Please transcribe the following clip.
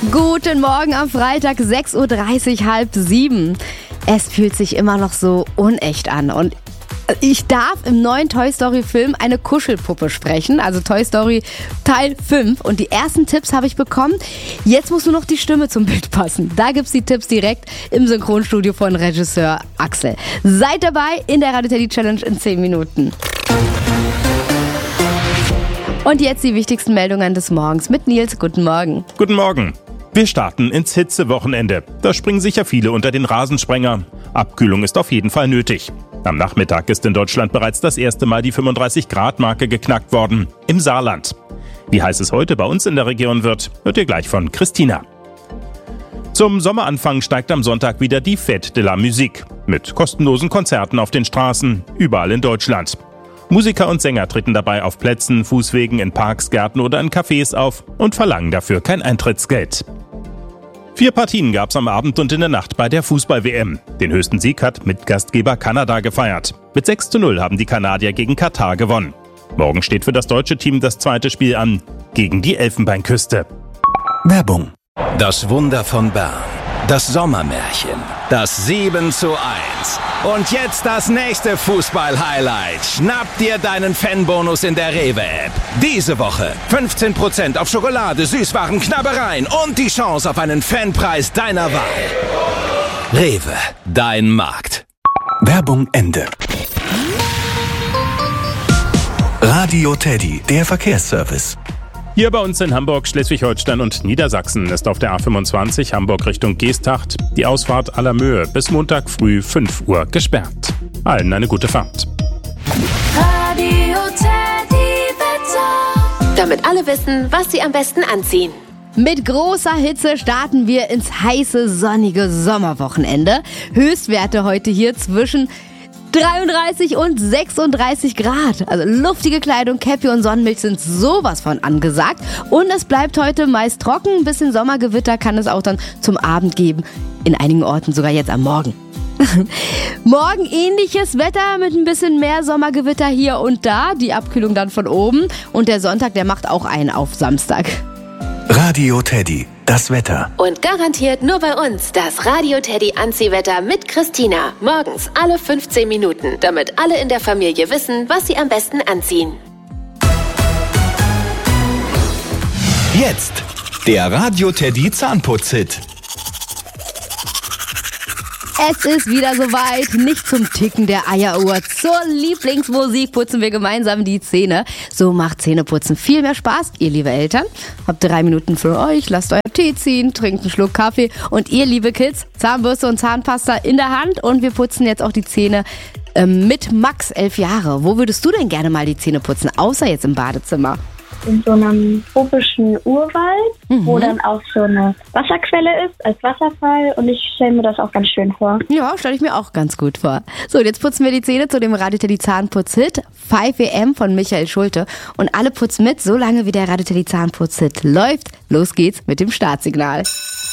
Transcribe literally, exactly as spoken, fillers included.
Guten Morgen am Freitag, sechs Uhr dreißig, halb sieben. Es fühlt sich immer noch so unecht an und ich darf im neuen Toy Story Film eine Kuschelpuppe sprechen, also Toy Story Teil fünf. Und die ersten Tipps habe ich bekommen. Jetzt muss nur noch die Stimme zum Bild passen. Da gibt es die Tipps direkt im Synchronstudio von Regisseur Axel. Seid dabei in der Radio Teddy Challenge in zehn Minuten. Und jetzt die wichtigsten Meldungen des Morgens mit Nils. Guten Morgen. Guten Morgen. Wir starten ins Hitzewochenende. Da springen sicher viele unter den Rasensprenger. Abkühlung ist auf jeden Fall nötig. Am Nachmittag ist in Deutschland bereits das erste Mal die fünfunddreißig Grad Marke geknackt worden. Im Saarland. Wie heiß es heute bei uns in der Region wird, hört ihr gleich von Christina. Zum Sommeranfang steigt am Sonntag wieder die Fête de la Musique. Mit kostenlosen Konzerten auf den Straßen, überall in Deutschland. Musiker und Sänger treten dabei auf Plätzen, Fußwegen, in Parks, Gärten oder in Cafés auf und verlangen dafür kein Eintrittsgeld. Vier Partien gab es am Abend und in der Nacht bei der Fußball-W M. Den höchsten Sieg hat Mitgastgeber Kanada gefeiert. Mit sechs zu null haben die Kanadier gegen Katar gewonnen. Morgen steht für das deutsche Team das zweite Spiel an, gegen die Elfenbeinküste. Werbung. Das Wunder von Bern. Das Sommermärchen. Das sieben zu eins. Und jetzt das nächste Fußball-Highlight. Schnapp dir deinen Fanbonus in der Rewe-App. Diese Woche fünfzehn Prozent auf Schokolade, Süßwaren, Knabbereien und die Chance auf einen Fanpreis deiner Wahl. Rewe, dein Markt. Werbung Ende. Radio Teddy, der Verkehrsservice. Hier bei uns in Hamburg, Schleswig-Holstein und Niedersachsen ist auf der A fünfundzwanzig Hamburg Richtung Geesthacht die Ausfahrt Allermöhe bis Montag früh fünf Uhr gesperrt. Allen eine gute Fahrt. Radio Teddy Wetter. Damit alle wissen, was sie am besten anziehen. Mit großer Hitze starten wir ins heiße, sonnige Sommerwochenende. Höchstwerte heute hier zwischen dreiunddreißig und sechsunddreißig Grad. Also luftige Kleidung, Käppi und Sonnenmilch sind sowas von angesagt. Und es bleibt heute meist trocken. Ein bisschen Sommergewitter kann es auch dann zum Abend geben. In einigen Orten sogar jetzt am Morgen. Morgen ähnliches Wetter mit ein bisschen mehr Sommergewitter hier und da. Die Abkühlung dann von oben. Und der Sonntag, der macht auch einen auf Samstag. Radio Teddy, das Wetter. Und garantiert nur bei uns das Radio Teddy Anziehwetter mit Christina. Morgens alle fünfzehn Minuten, damit alle in der Familie wissen, was sie am besten anziehen. Jetzt der Radio Teddy Zahnputz-Hit. Es ist wieder soweit, nicht zum Ticken der Eieruhr. Zur Lieblingsmusik putzen wir gemeinsam die Zähne. So macht Zähneputzen viel mehr Spaß. Ihr liebe Eltern, habt drei Minuten für euch, lasst euer Tee ziehen, trinkt einen Schluck Kaffee. Und ihr, liebe Kids, Zahnbürste und Zahnpasta in der Hand. Und wir putzen jetzt auch die Zähne äh, mit Max, elf Jahre. Wo würdest du denn gerne mal die Zähne putzen, außer jetzt im Badezimmer? In so einem tropischen Urwald, mhm. wo dann auch so eine Wasserquelle ist, als Wasserfall. Und ich stelle mir das auch ganz schön vor. Ja, stelle ich mir auch ganz gut vor. So, jetzt putzen wir die Zähne zu dem Radio Teddy Zahnputz-Hit fünf W M von Michael Schulte. Und alle putzen mit, solange wie der Radio Teddy Zahnputz-Hit läuft. Los geht's mit dem Startsignal.